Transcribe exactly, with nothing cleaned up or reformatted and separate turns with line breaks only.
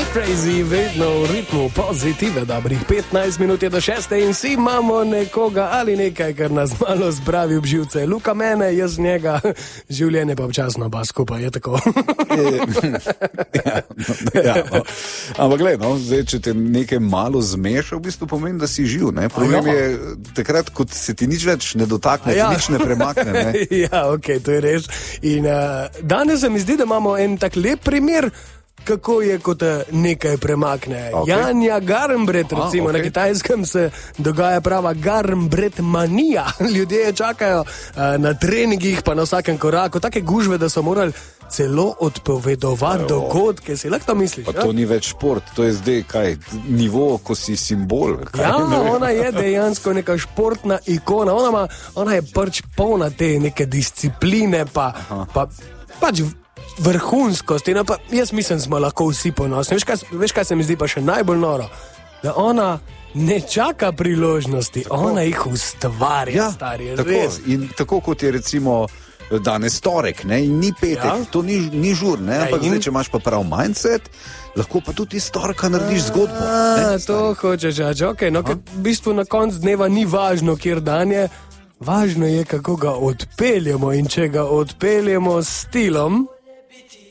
Crazy, vedno v ritmu pozitive, dobrih petnajst minut je do šeste in vsi imamo nekoga ali nekaj, kar nas malo zbravi v živce. Luka mene, jaz njega, življenje pa občasno pa skupaj, je tako.
ja, no, ja, no. Ampak gled, no, zdaj, če te nekaj malo zmeša, v bistvu pomeni, da si živ. Ne? Problem je takrat, ko se ti nič več ne dotakne, ja. Nič ne premakne. Ne?
ja, ok, to je res. In uh, danes se mi zdi, da imamo en tak lep primer, kako je, kot nekaj premakne. Okay. Janja Garnbret, recimo, A, okay. Na Kitajskem se dogaja prava Garnbret manija. Ljudje čakajo uh, na treningih, pa na vsakem koraku, take gužve, da so morali celo odpovedovati dogodke. Si lahko to misliš?
Pa to ja? Ni več šport, to je zdaj kaj, nivo, ko si simbol. Kaj?
Ja, ona je dejansko neka športna ikona. Ona, ma, ona je pač polna te neke discipline, pa, pa pač vrhunskosti. No, pa jaz mislim, smo lahko vsi ponosni. Veš kaj, veš, kaj se mi zdi pa še najbolj noro? Da ona ne čaka priložnosti, tako. Ona jih ustvarja, ja, stari.
Tako. In tako kot je recimo danes torek, ne? In ni petek, ja. To ni, ni žur, ne? Ja, ampak in... zdaj, če imaš pa prav mindset, lahko pa tudi iz torka narediš zgodbo.
A, to hočeš, ja, okay, no, ker v bistvu na koncu dneva ni važno, kjer dan je, važno je, kako ga odpeljemo, in če ga odpeljemo s stilom,